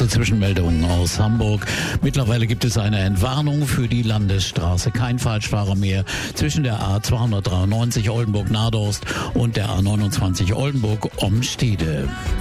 Kurze Zwischenmeldung aus Hamburg. Mittlerweile gibt es eine Entwarnung für die Landesstraße. Kein Falschfahrer mehr zwischen der A293 Oldenburg-Nadorst und der A29 Oldenburg-Omstede.